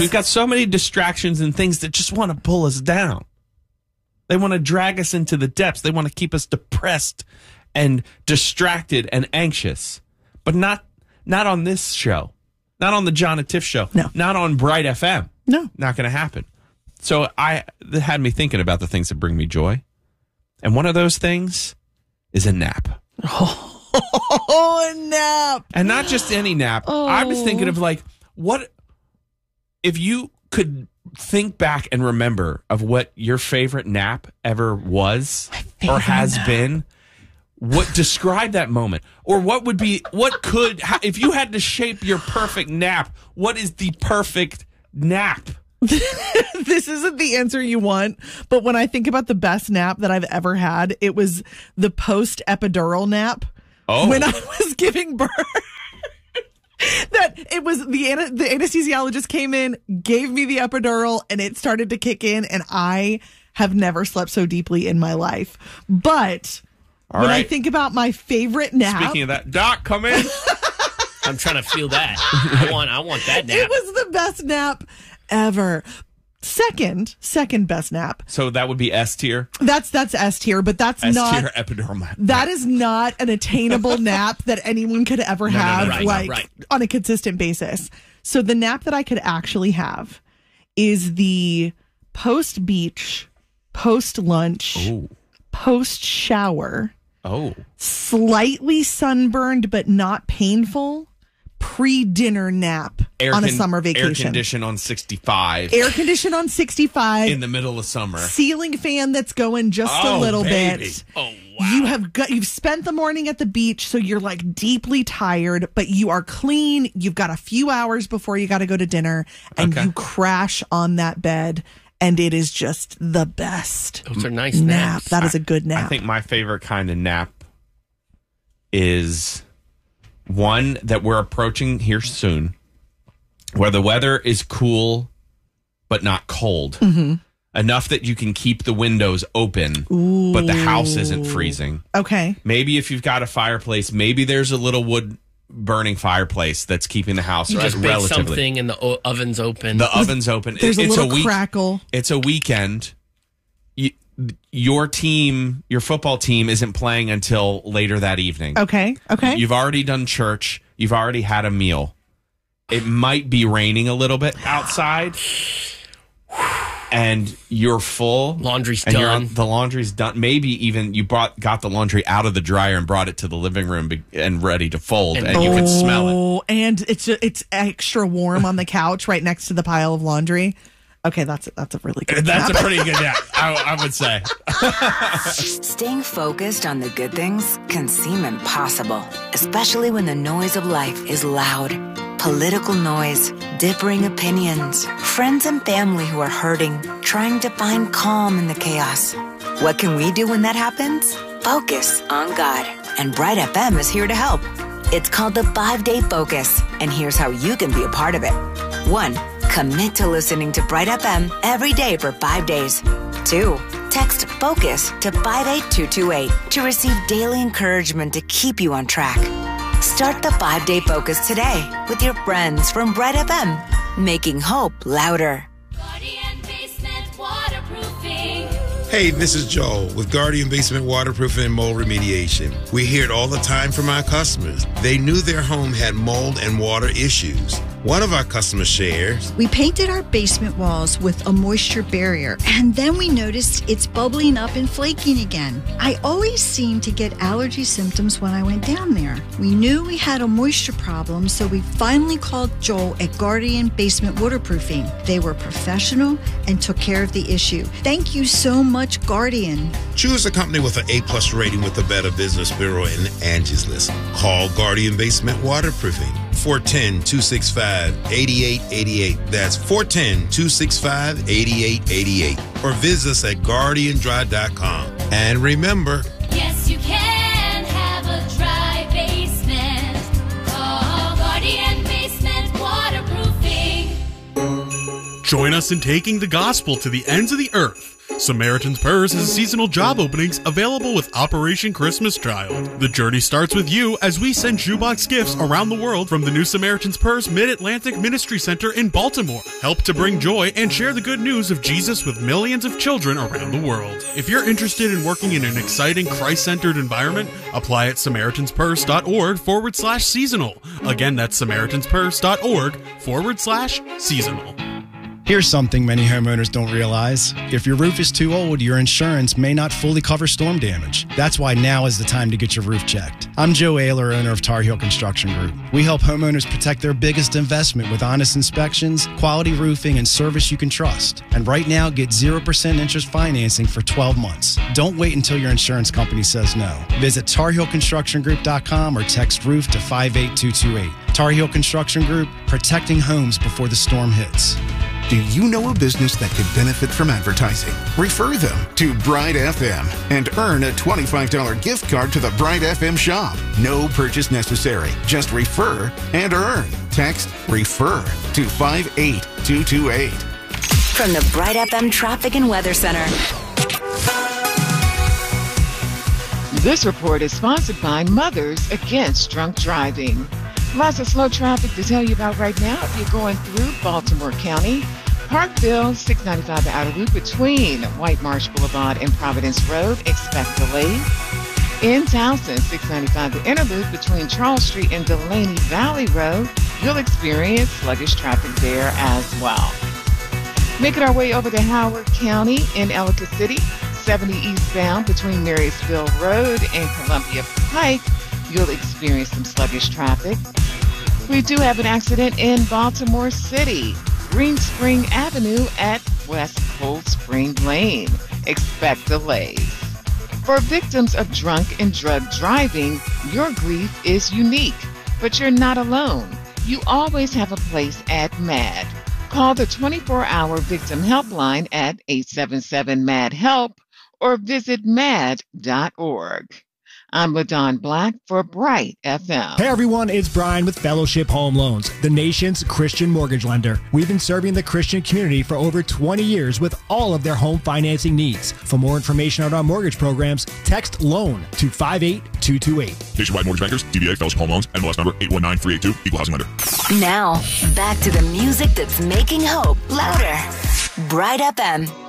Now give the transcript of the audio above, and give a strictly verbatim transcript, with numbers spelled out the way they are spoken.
We've got so many distractions and things that just want to pull us down. They want to drag us into the depths. They want to keep us depressed and distracted and anxious. But not not on this show. Not on the John and Tiff show. No. Not on Bright F M. No. Not going to happen. So I that had me thinking about the things that bring me joy. And one of those things is a nap. Oh, a nap. And not just any nap. Oh. I was thinking of like, what if you could think back and remember of what your favorite nap ever was or has nap. been? What describe that moment? Or what would be, what could, how, if you had to shape your perfect nap, what is the perfect nap? This isn't the answer you want, but when I think about the best nap that I've ever had, it was the post-epidural nap. Oh. When I was giving birth. That it was the ana- the anesthesiologist came in, gave me the epidural, and it started to kick in, and I have never slept so deeply in my life. But All when right. I think about my favorite nap, Speaking of that, Doc, come in. I'm trying to feel that. I want I want that nap. it was the best nap ever. Second, second best nap. So that would be S tier. That's that's S tier, but that's S not tier epidural nap. that is not an attainable nap that anyone could ever no, have no, right, like right. on a consistent basis. So the nap that I could actually have is the post beach, post lunch, Oh. post shower, Oh. slightly sunburned but not painful pre-dinner nap Air on a con- summer vacation. Air condition on sixty-five. Air condition on sixty-five. In the middle of summer. Ceiling fan that's going just Oh, a little baby. bit. Oh wow. You have got you've spent the morning at the beach, so you're like deeply tired, but you are clean. You've got a few hours before you got to go to dinner, and Okay. you crash on that bed, and it is just the best Those are nice nap. naps. That is a good nap. I think my favorite kind of nap is one that we're approaching here soon, where the weather is cool but not cold. Mm-hmm. Enough that you can keep the windows open, but the house isn't freezing. Okay. Maybe if you've got a fireplace, maybe there's a little wood burning fireplace that's keeping the house You just uh, bake relatively. something and the o- oven's open. The oven's open. There's It- a it's little a week, crackle. It's a weekend. You, your team, your football team, isn't playing until later that evening. Okay. Okay. You've already done church. You've already had a meal. It might be raining a little bit outside, and you're full. Laundry's and you're done. on- the laundry's done. Maybe even you brought got the laundry out of the dryer and brought it to the living room be- and ready to fold, and, And- you can smell it. Oh, and it's it's extra warm on the couch right next to the pile of laundry. Okay, that's that's a really good. That's nap. a pretty good nap, I, I would say. Staying focused on the good things can seem impossible, especially when the noise of life is loud. Political noise, differing opinions, friends and family who are hurting, trying to find calm in the chaos. What can we do when that happens? Focus on God. And Bright F M is here to help. It's called the five-day Focus, and here's how you can be a part of it. One, commit to listening to Bright F M every day for five days. Two, text FOCUS to five eight two two eight to receive daily encouragement to keep you on track. Start the five-day Focus today with your friends from Bright F M, making hope louder. Guardian Basement Waterproofing. Hey, this is Joel with Guardian Basement Waterproofing and Mold Remediation. We hear it all the time from our customers. They knew their home had mold and water issues. One of our customers shares, We painted our basement walls with a moisture barrier, and then we noticed it's bubbling up and flaking again. I always seem to get allergy symptoms when I went down there. We knew we had a moisture problem, so we finally called Joel at Guardian Basement Waterproofing. They were professional and took care of the issue. Thank you so much, Guardian. choose a company with an A-plus rating with the Better Business Bureau and Angie's List. Call Guardian Basement Waterproofing, four one zero, two six five, eight eight eight eight. That's four one zero, two six five, eight eight eight eight. Or visit us at guardian dry dot com. And remember, Yes, you can have a dry basement. Call Guardian Basement Waterproofing. Join us in taking the gospel to the ends of the earth. Samaritan's Purse is seasonal job openings available with Operation Christmas Child. The journey starts with you as we send shoebox gifts around the world from the new Samaritan's Purse Mid-Atlantic Ministry Center in Baltimore. Help to bring joy and share the good news of Jesus with millions of children around the world. If you're interested in working in an exciting Christ-centered environment, apply at SamaritansPurse.org forward slash seasonal. Again, that's SamaritansPurse.org forward slash seasonal. Here's something many homeowners don't realize. If your roof is too old, your insurance may not fully cover storm damage. That's why now is the time to get your roof checked. I'm Joe Ayler, owner of Tar Heel Construction Group. We help homeowners protect their biggest investment with honest inspections, quality roofing, and service you can trust. And right now, get zero percent interest financing for twelve months. Don't wait until your insurance company says no. Visit tar heel construction group dot com or text roof to five eight two two eight. Tar Heel Construction Group, protecting homes before the storm hits. Do you know a business that could benefit from advertising? Refer them to Bride F M and earn a twenty-five dollars gift card to the Bride F M shop. No purchase necessary. Just refer and earn. Text REFER to five eight two two eight. From the Bride F M Traffic and Weather Center. This report is sponsored by Mothers Against Drunk Driving. Lots of slow traffic to tell you about right now if you're going through Baltimore County. Parkville, six ninety-five the outer loop between White Marsh Boulevard and Providence Road. Expect delays. In Towson, six ninety-five the inner loop between Charles Street and Delaney Valley Road. You'll experience sluggish traffic there as well. Making our way over to Howard County in Ellicott City, seventy eastbound between Marysville Road and Columbia Pike. You'll experience some sluggish traffic. We do have an accident in Baltimore City, Green Spring Avenue at West Cold Spring Lane. Expect delays. For victims of drunk and drug driving, your grief is unique, but you're not alone. You always have a place at MAD. Call the twenty-four hour victim helpline at eight seven seven M A D HELP or visit mad dot org. I'm LaDon Black for Bright F M. Hey everyone, it's Brian with Fellowship Home Loans, the nation's Christian mortgage lender. We've been serving the Christian community for over twenty years with all of their home financing needs. For more information on our mortgage programs, text LOAN to five eight two two eight. Nationwide Mortgage Bankers, D B A Fellowship Home Loans, N M L S number eight one nine three eight two, Equal Housing Lender. Now, back to the music that's making hope louder. Bright F M.